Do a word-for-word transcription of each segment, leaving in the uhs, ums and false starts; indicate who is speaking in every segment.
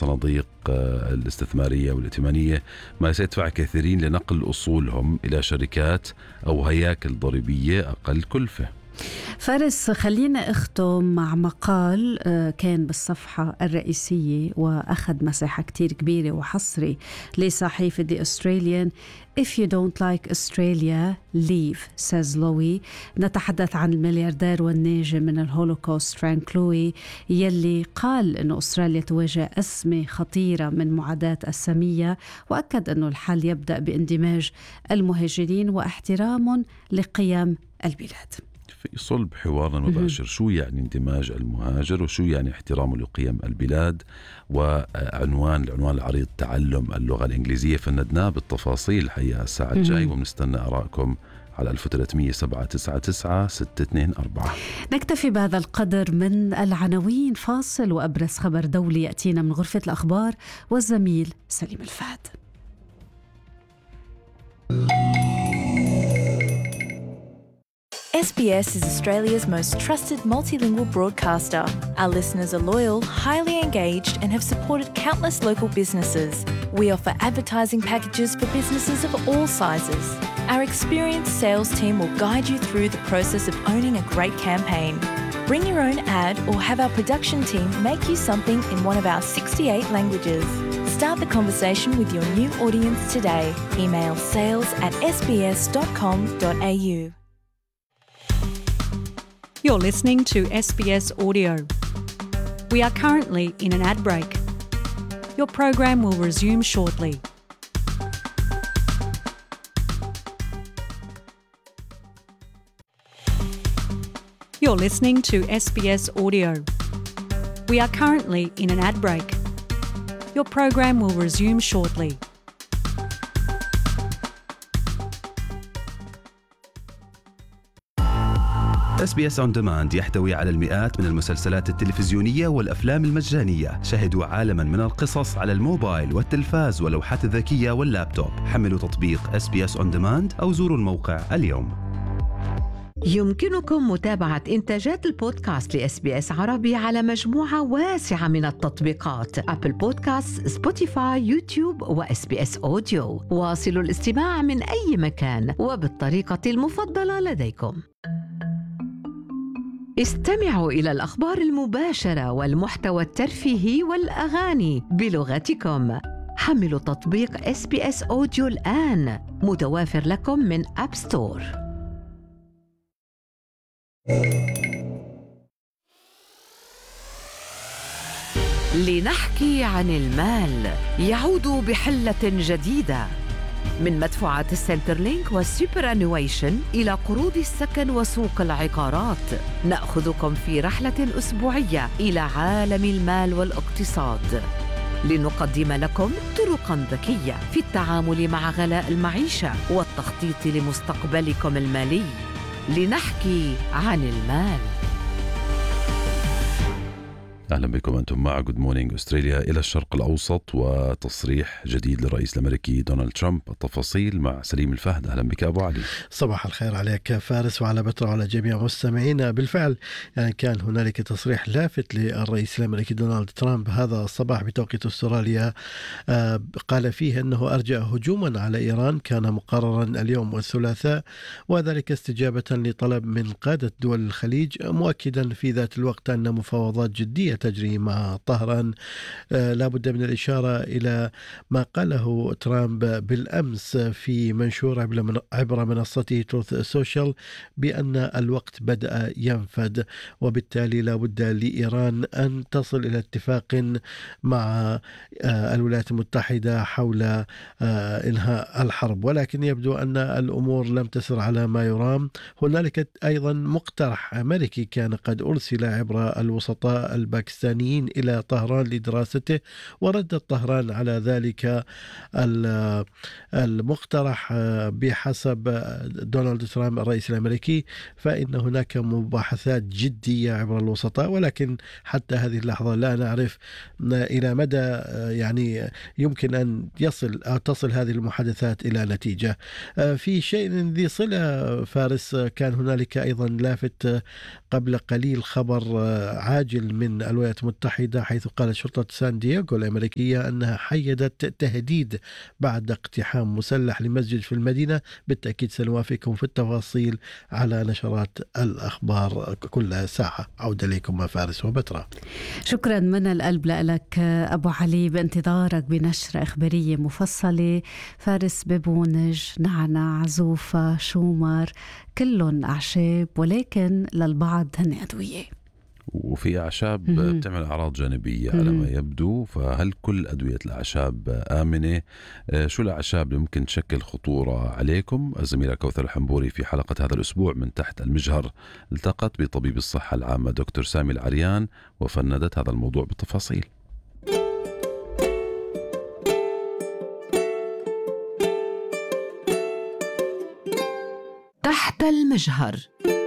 Speaker 1: الصناديق الاستثمارية والائتمانية ما سيدفع كثيرين لنقل أصولهم إلى شركات أو هياكل ضريبية أقل كلفة.
Speaker 2: فارس، خلينا اختم مع مقال كان بالصفحة الرئيسية وأخذ مساحة كتير كبيرة وحصري لصحيفة The Australian. If you don't like Australia, leave, says Lowy. نتحدث عن الملياردير والناجم من الهولوكوست فرانك لوي، يلي قال أن أستراليا تواجه أزمة خطيرة من معاداة السامية، وأكد أنه الحل يبدأ باندماج المهاجرين واحترام لقيم البلاد.
Speaker 1: في صلب حوارنا المباشر شو يعني اندماج المهاجر وشو يعني احترامه لقيم البلاد، وعنوان العنوان العريض تعلم اللغة الإنجليزية، فندناه بالتفاصيل الحقيقة الساعة الجاي، ومنستنى آرائكم على ألف وثلاثمية سبعة تسعة تسعة ستة اثنين أربعة.
Speaker 2: نكتفي بهذا القدر من العناوين. فاصل وأبرز خبر دولي يأتينا من غرفة الأخبار والزميل سليم الفهد.
Speaker 3: S B S is Australia's most trusted multilingual broadcaster. Our listeners are loyal, highly engaged, and have supported countless local businesses. We offer advertising packages for businesses of all sizes. Our experienced sales team will guide you through the process of owning a great campaign. Bring your own ad or have our production team make you something in one of our sixty-eight languages. Start the conversation with your new audience today. Email sales at s b s dot com dot a u.
Speaker 4: You're listening to S B S Audio. We are currently in an ad break. Your program will resume shortly. You're listening to S B S Audio. We are currently in an ad break. Your program will resume shortly.
Speaker 5: إس بي إس On Demand يحتوي على المئات من المسلسلات التلفزيونية والأفلام المجانية. شاهدوا عالماً من القصص على الموبايل والتلفاز واللوحات الذكية واللابتوب. حملوا تطبيق إس بي إس On Demand أو زوروا الموقع اليوم.
Speaker 6: يمكنكم متابعة إنتاجات البودكاست لإس بي إس عربي على مجموعة واسعة من التطبيقات: أبل بودكاست، سبوتيفاي، يوتيوب، وإس بي إس أوديو. واصلوا الاستماع من أي مكان وبالطريقة المفضلة لديكم. استمعوا إلى الأخبار المباشرة والمحتوى الترفيهي والأغاني بلغتكم. حملوا تطبيق إس بي إس أوديو الآن، متوافر لكم من أب ستور. لنحكي عن المال يعود بحلة جديدة، من مدفوعات السنترلينك والسوبر أنويشن إلى قروض السكن وسوق العقارات. نأخذكم في رحلة أسبوعية إلى عالم المال والاقتصاد، لنقدم لكم طرقاً ذكية في التعامل مع غلاء المعيشة والتخطيط لمستقبلكم المالي. لنحكي عن المال.
Speaker 1: أهلا بكم، أنتم مع Good Morning أستراليا. إلى الشرق الأوسط وتصريح جديد للرئيس الأمريكي دونالد ترامب. التفاصيل مع سليم الفهد. أهلا بك أبو علي.
Speaker 7: صباح الخير عليك فارس وعلى بتر وعلى جميع مستمعينا. بالفعل يعني كان هنالك تصريح لافت للرئيس الأمريكي دونالد ترامب هذا الصباح بتوقيت أستراليا، قال فيه أنه أرجع هجوما على إيران كان مقررا اليوم والثلاثاء، وذلك استجابة لطلب من قادة دول الخليج، مؤكدا في ذات الوقت أن مفاوضات جدية تجري مع طهران. آه لا بد من الإشارة إلى ما قاله ترامب بالأمس في منشور عبر منصته تروث سوشيال بأن الوقت بدأ ينفد، وبالتالي لا بد لإيران أن تصل إلى اتفاق مع آه الولايات المتحدة حول آه إنهاء الحرب، ولكن يبدو أن الأمور لم تسر على ما يرام. هنالك أيضا مقترح أمريكي كان قد أرسل عبر الوسطاء الباكستانيين إلى طهران لدراسته، وردت طهران على ذلك المقترح. بحسب دونالد ترامب الرئيس الأمريكي فإن هناك مباحثات جدية عبر الوسطاء، ولكن حتى هذه اللحظة لا نعرف إلى مدى يعني يمكن أن يصل أو تصل هذه المحادثات إلى نتيجة. في شيء ذي صلة فارس، كان هنالك أيضا لافت قبل قليل خبر عاجل من الولايات المتحدة، حيث قالت شرطة سان دييغو الأمريكية أنها حيدت تهديد بعد اقتحام مسلح لمسجد في المدينة. بالتأكيد سنوافيكم في التفاصيل على نشرات الأخبار كل ساعة. عودة لكم فارس وبتراء.
Speaker 2: شكرا من القلب لك أبو علي، بانتظارك بنشرة إخبارية مفصلة. فارس ببونج، نعناع، زوفة، شومر، كلهم أعشاب، ولكن للبعض هن أدوية،
Speaker 1: وفي أعشاب
Speaker 2: مهم.
Speaker 1: بتعمل أعراض جانبية على ما يبدو. فهل كل أدوية الأعشاب آمنة؟ آه، شو الأعشاب اللي ممكن تشكل خطورة عليكم؟ الزميلة كوثر الحنبوري في حلقة هذا الأسبوع من تحت المجهر التقت بطبيب الصحة العامة دكتور سامي العريان وفندت هذا الموضوع بالتفاصيل.
Speaker 6: تحت المجهر.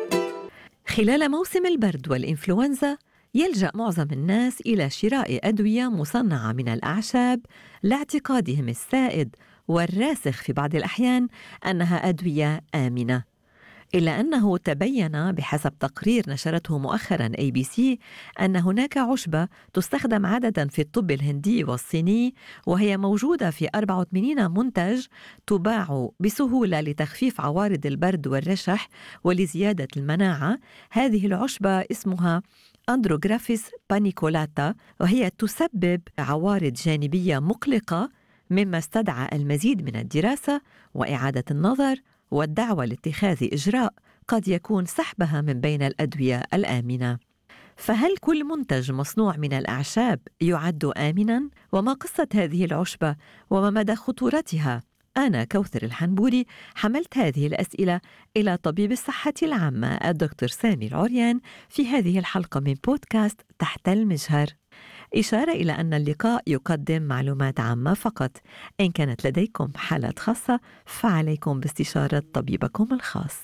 Speaker 8: خلال موسم البرد والإنفلونزا يلجأ معظم الناس إلى شراء أدوية مصنعة من الأعشاب لاعتقادهم السائد والراسخ في بعض الأحيان أنها أدوية آمنة، إلا أنه تبين بحسب تقرير نشرته مؤخراً إيه بي سي أن هناك عشبة تستخدم عادة في الطب الهندي والصيني، وهي موجودة في أربعة وثمانين منتج، تباع بسهولة لتخفيف عوارض البرد والرشح ولزيادة المناعة. هذه العشبة اسمها أندروغرافيس بانيكولاتا، وهي تسبب عوارض جانبية مقلقة، مما استدعى المزيد من الدراسة وإعادة النظر والدعوة لاتخاذ إجراء قد يكون سحبها من بين الأدوية الآمنة. فهل كل منتج مصنوع من الأعشاب يعد آمناً؟ وما قصة هذه العشبة وما مدى خطورتها؟ أنا كوثر الحنبوري حملت هذه الأسئلة إلى طبيب الصحة العامة الدكتور سامي العريان في هذه الحلقة من بودكاست تحت المجهر. إشارة إلى أن اللقاء يقدم معلومات عامة فقط. إن كانت لديكم حالات خاصة فعليكم باستشارة طبيبكم الخاص.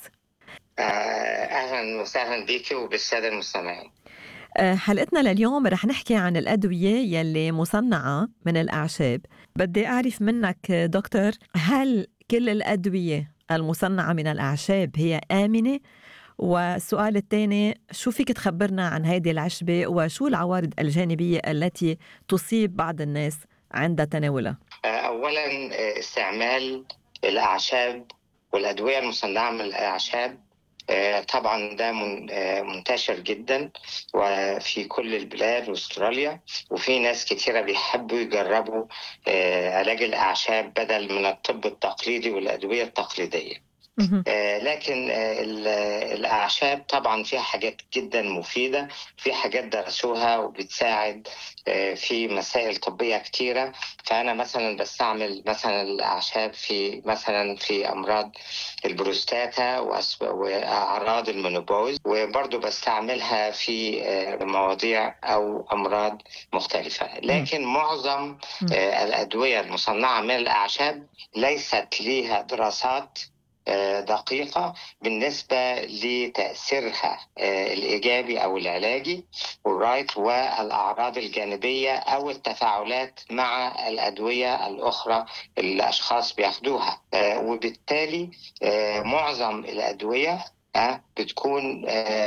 Speaker 9: أهلا وسهلا بك وبالسادة المستمعين.
Speaker 8: حلقتنا لليوم رح نحكي عن الأدوية يلي مصنعة من الأعشاب. بدي أعرف منك دكتور، هل كل الأدوية المصنعة من الأعشاب هي آمنة؟ والسؤال الثاني، شو فيك تخبرنا عن هذه العشبة وشو العوارض الجانبية التي تصيب بعض الناس عند تناولها؟
Speaker 9: أولا، استعمال الأعشاب والأدوية المصنعة من الأعشاب طبعا ده منتشر جدا وفي كل البلاد واستراليا، وفي ناس كتيرة بيحبوا يجربوا علاج الأعشاب بدل من الطب التقليدي والأدوية التقليدية. آه لكن آه الأعشاب طبعا فيها حاجات جدا مفيدة، في حاجات درسوها وبتساعد آه في مسائل طبية كتيرة. فأنا مثلا بستعمل مثلا الأعشاب في مثلا في أمراض البروستاتا وأعراض المينوبوز، وبرضو بستعملها في آه مواضيع أو أمراض مختلفة. لكن معظم آه الأدوية المصنعة من الأعشاب ليست ليها دراسات دقيقة بالنسبة لتأثيرها الإيجابي أو العلاجي والرايت والأعراض الجانبية أو التفاعلات مع الأدوية الأخرى اللي الأشخاص بياخدوها. وبالتالي معظم الأدوية بتكون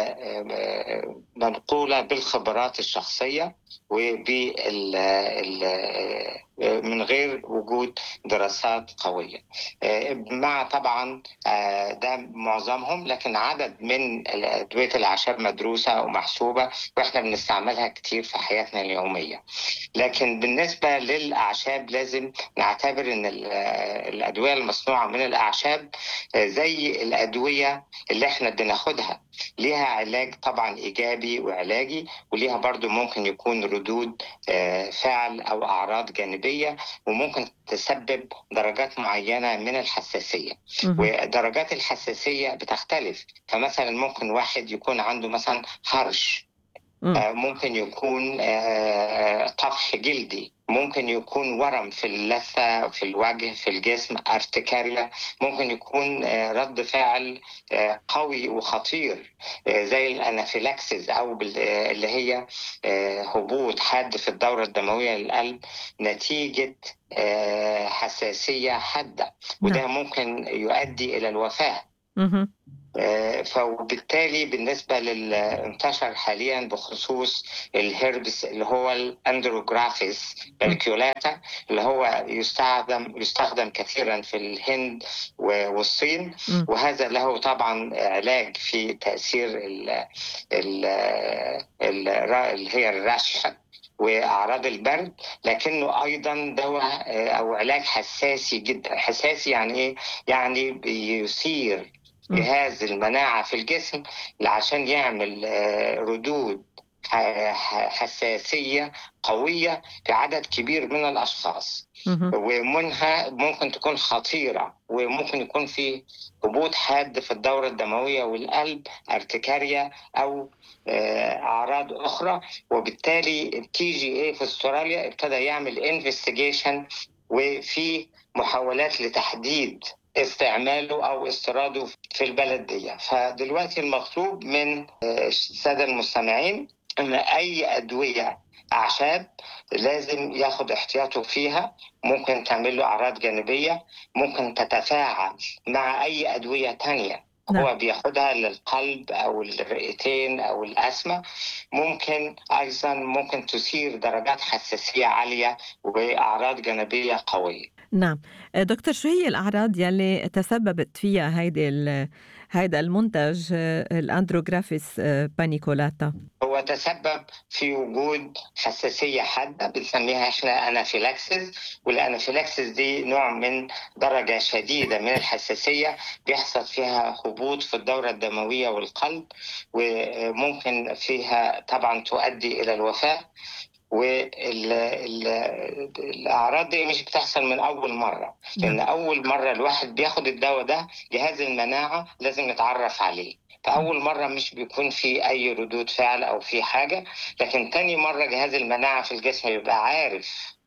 Speaker 9: منقولة بالخبرات الشخصية وبال من غير وجود دراسات قوية، مع طبعا ده معظمهم، لكن عدد من أدوية الأعشاب مدروسة ومحسوبة وإحنا بنستعملها كتير في حياتنا اليومية. لكن بالنسبة للأعشاب لازم نعتبر أن الأدوية المصنوعة من الأعشاب زي الأدوية اللي إحنا بناخدها، ليها علاج طبعا إيجابي وعلاجي، وليها برضو ممكن يكون ردود فعل أو أعراض جانبية، وممكن تسبب درجات معينة من الحساسية. ودرجات الحساسية بتختلف، فمثلا ممكن واحد يكون عنده مثلا هرش، ممكن يكون طفح جلدي، ممكن يكون ورم في اللثة في الوجه في الجسم ارتكاريا، ممكن يكون رد فعل قوي وخطير زي الانافيلاكسيس او اللي هي هبوط حاد في الدورة الدموية للقلب نتيجة حساسية حادة، وده ممكن يؤدي إلى الوفاة. فبالتالي بالنسبة للانتشر حاليا بخصوص الهربس اللي هو الاندروجرافيس بانيكولاتا اللي هو يستخدم يستخدم كثيرا في الهند والصين، وهذا له طبعا علاج في تأثير ال ال اللي هي الرشح وأعراض البرد، لكنه أيضا دواء أو علاج حساسي جدا. حساسي يعني إيه؟ يعني بيثير جهاز المناعة في الجسم عشان يعمل ردود حساسية قوية في عدد كبير من الأشخاص، ومنها ممكن تكون خطيرة، وممكن يكون في هبوط حاد في الدورة الدموية والقلب، ارتكاريا أو أعراض أخرى. وبالتالي تي جي اي في استراليا ابتدى يعمل انفستيجيشن وفي محاولات لتحديد استعماله أو استيراده في البلد دي. فدلوقتي المطلوب من السادة المستمعين أن أي أدوية أعشاب لازم ياخد احتياطه فيها، ممكن تعمل له أعراض جانبية، ممكن تتفاعل مع أي أدوية تانية هو بياخدها للقلب أو الرئتين أو الأسمة، ممكن أيضا ممكن تثير درجات حساسية عالية وأعراض جانبية قوية.
Speaker 8: نعم دكتور، شو هي الأعراض يلي تسببت فيها هيدي هيدا المنتج الأندروجرافيس بانيكولاتا؟
Speaker 9: هو تسبب في وجود حساسية حادة بنسميها احنا أنافيلاكسيس، والأنافيلاكسيس دي نوع من درجة شديدة من الحساسية بيحصل فيها هبوط في الدورة الدموية والقلب، وممكن فيها طبعا تؤدي إلى الوفاة. والأعراض دي مش بتحصل من أول مرة، لأن أول مرة الواحد بياخد الدواء ده جهاز المناعة لازم يتعرف عليه، فأول مرة مش بيكون في أي ردود فعل أو في حاجة، لكن تاني مرة جهاز المناعة في الجسم يبقى عارف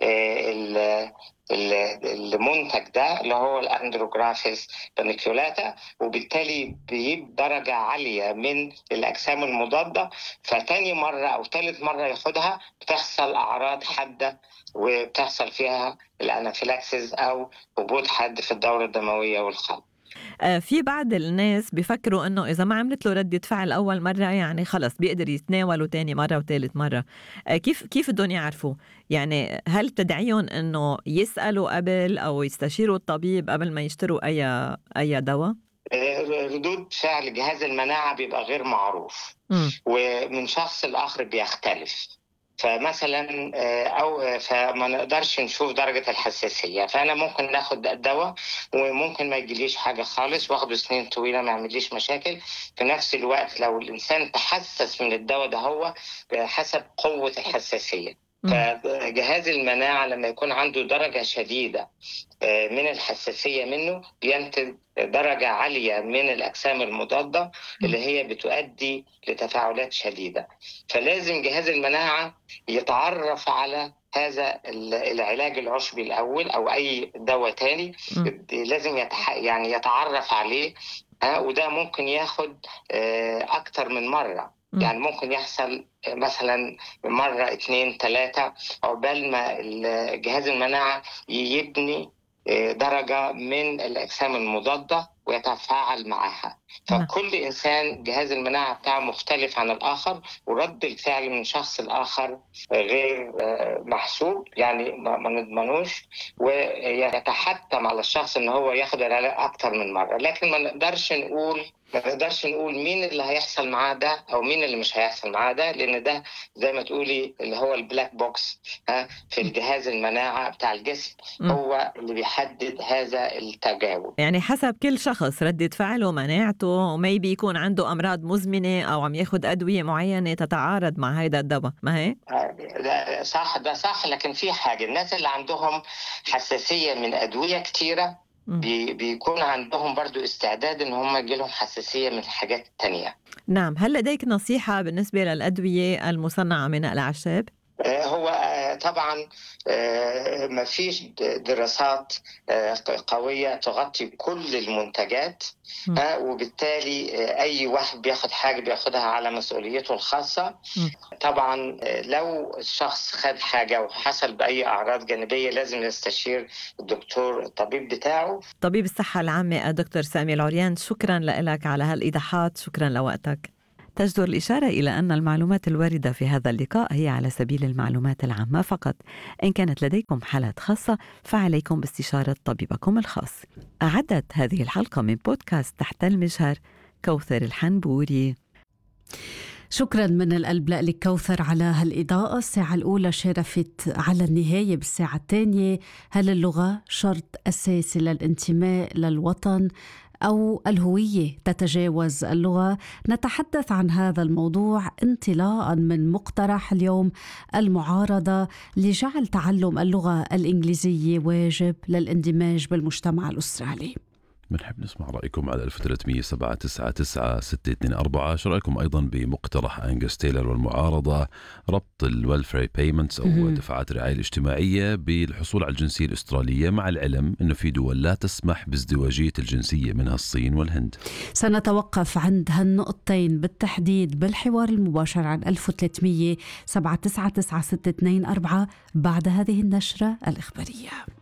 Speaker 9: المنتج ده اللي هو الأندروجرافيس بانيكولاتا، وبالتالي بيجيب درجة عالية من الأجسام المضادة، فتاني مرة أو ثالث مرة ياخدها بتحصل أعراض حادة وبتحصل فيها الأنافيلاكسيس أو هبوط حاد في الدورة الدموية والقلب.
Speaker 8: في بعض الناس بيفكروا انه اذا ما عملت له ردة فعل اول مرة يعني خلص بيقدر يتناوله تاني مرة وثالث مرة. كيف كيف بدهم يعرفوا؟ يعني هل تدعيهم انه يسألوا قبل او يستشيروا الطبيب قبل ما يشتروا اي اي دواء؟
Speaker 9: ردود فعل جهاز المناعة بيبقى غير معروف م. ومن شخص لآخر بيختلف، فمثلا او فما نقدرش نشوف درجة الحساسية، فانا ممكن ناخد الدواء وممكن ما يجيليش حاجة خالص واخده سنين طويلة ما يعمليش مشاكل. في نفس الوقت لو الانسان تحسس من الدواء ده هو حسب قوة الحساسية، فجهاز المناعة لما يكون عنده درجة شديدة من الحساسية منه بينتج درجة عالية من الأجسام المضادة اللي هي بتؤدي لتفاعلات شديدة، فلازم جهاز المناعة يتعرف على هذا العلاج العشبي الأول أو أي دواء تاني لازم يتح... يعني يتعرف عليه، وده ممكن ياخد أكتر من مرة، يعني ممكن يحصل مثلا مرة اثنين ثلاثة عقبال ما جهاز المناعة يبني درجة من الأجسام المضادة ويتفاعل معها. فكل إنسان جهاز المناعة بتاعه مختلف عن الآخر، ورد الفعل من شخص الآخر غير محسوب، يعني ما نضمنوش، ويتحتم على الشخص إن هو ياخد العلاج أكتر من مرة، لكن ما نقدرش نقول ما نقدرش نقول مين اللي هيحصل معاه ده أو مين اللي مش هيحصل معاه ده، لأن ده زي ما تقولي اللي هو البلاك بوكس ها في الجهاز المناعة بتاع الجسم هو اللي بيحدد هذا التجاوب.
Speaker 8: يعني حسب كل شخص ردة فعله ومناعته، ومي بيكون عنده أمراض مزمنة أو عم ياخد أدوية معينة تتعارض مع هذا الدواء، ما هي؟
Speaker 9: ده صح ده صح، لكن في حاجة الناس اللي عندهم حساسية من أدوية كتيرة بي بيكون عندهم برضو استعداد ان هم يجيلهم حساسية من الحاجات التانية.
Speaker 8: نعم، هل لديك نصيحة بالنسبة للأدوية المصنعة من الأعشاب؟
Speaker 9: هو طبعا ما فيش دراسات قوية تغطي كل المنتجات، وبالتالي أي واحد بياخد حاجة بياخدها على مسؤوليته الخاصة. طبعا لو الشخص خد حاجة وحصل بأي أعراض جانبية لازم يستشير الدكتور الطبيب بتاعه.
Speaker 8: طبيب الصحة العامة الدكتور سامي العريان، شكرا لك على هالإيضاحات، شكرا لوقتك. تجدر الإشارة إلى أن المعلومات الواردة في هذا اللقاء هي على سبيل المعلومات العامة فقط. إن كانت لديكم حالات خاصة فعليكم باستشارة طبيبكم الخاص. أعدت هذه الحلقة من بودكاست تحت المجهر كوثر الحنبوري.
Speaker 2: شكرا من القلب لك كوثر على هالإضاءة. الساعة الأولى شرفت على النهاية بالساعة الثانية. هل اللغة شرط أساسي للانتماء للوطن أو الهوية تتجاوز اللغة؟ نتحدث عن هذا الموضوع انطلاقا من مقترح اليوم المعارضة لجعل تعلم اللغة الإنجليزية واجب للاندماج بالمجتمع الأسترالي.
Speaker 1: بنحب نسمع رأيكم على ألف وثلاثمية سبعة تسعة تسعة ستة اثنين أربعة. شو رأيكم أيضا بمقترح أنجس تايلر والمعارضة ربط الويلفير بيمنتس أو دفعات الرعاية الاجتماعية بالحصول على الجنسية الأسترالية، مع العلم أنه في دول لا تسمح بازدواجية الجنسية منها الصين والهند؟
Speaker 2: سنتوقف عند هالنقطتين بالتحديد بالحوار المباشر عن ألف وثلاثمية سبعة تسعة تسعة ستة اثنين أربعة بعد هذه النشرة الإخبارية.